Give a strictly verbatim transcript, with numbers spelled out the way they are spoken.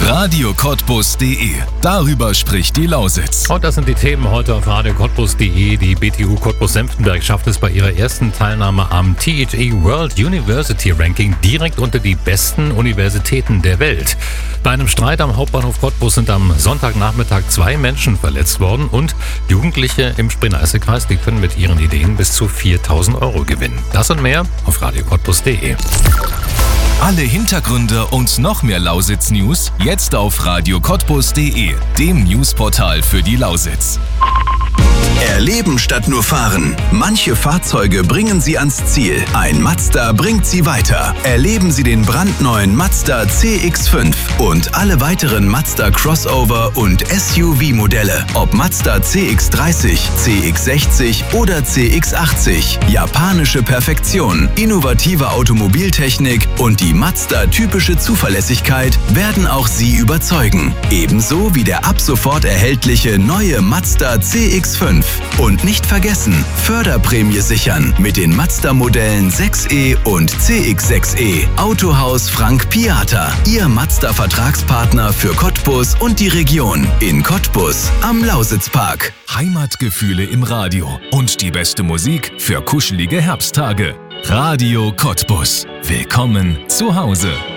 Radio Cottbus punkt de. Darüber spricht die Lausitz. Und das sind die Themen heute auf Radio Cottbus punkt de. Die B T U Cottbus-Senftenberg schafft es bei ihrer ersten Teilnahme am T H E World University Ranking direkt unter die besten Universitäten der Welt. Bei einem Streit am Hauptbahnhof Cottbus sind am Sonntagnachmittag zwei Menschen verletzt worden und Jugendliche im Spree-Neiße-Kreis, die können mit ihren Ideen bis zu viertausend Euro gewinnen. Das und mehr auf Radio Cottbus punkt de. Alle Hintergründe und noch mehr Lausitz-News jetzt auf Radio Cottbus punkt de, dem Newsportal für die Lausitz. Erleben statt nur fahren. Manche Fahrzeuge bringen Sie ans Ziel. Ein Mazda bringt Sie weiter. Erleben Sie den brandneuen Mazda C X fünf und alle weiteren Mazda Crossover und S U V-Modelle. Ob Mazda C X dreißig, C X sechzig oder C X achtzig. Japanische Perfektion, innovative Automobiltechnik und die Mazda-typische Zuverlässigkeit werden auch Sie überzeugen. Ebenso wie der ab sofort erhältliche neue Mazda C X fünf. Und nicht vergessen, Förderprämie sichern mit den Mazda-Modellen sechs E und C X sechs E. Autohaus Frank Piata, Ihr Mazda-Vertragspartner für Cottbus und die Region. In Cottbus am Lausitzpark. Heimatgefühle im Radio und die beste Musik für kuschelige Herbsttage. Radio Cottbus. Willkommen zu Hause.